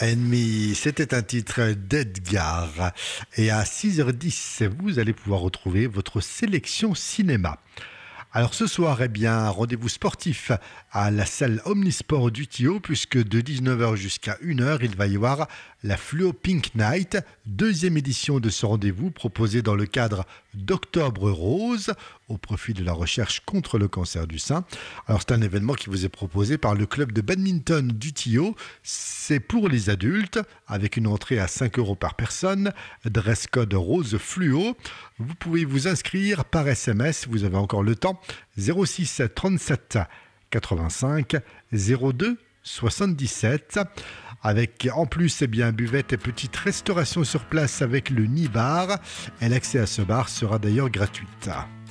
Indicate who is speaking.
Speaker 1: Ennemi, c'était un titre d'Edgar. Et à 6h10, vous allez pouvoir retrouver votre sélection cinéma. Alors ce soir, rendez-vous sportif à la salle Omnisport du Tio, puisque de 19h jusqu'à 1h, il va y avoir la Fluo Pink Night, deuxième édition de ce rendez-vous proposé dans le cadre d'Octobre Rose, au profit de la recherche contre le cancer du sein. Alors c'est un événement qui vous est proposé par le club de badminton du Tio. C'est pour les adultes, avec une entrée à 5 € par personne, dress code rose fluo. Vous pouvez vous inscrire par SMS, vous avez encore le temps, 06 37 85 02 77, avec en plus buvette et petite restauration sur place avec le Nibar, et l'accès à ce bar sera d'ailleurs gratuite.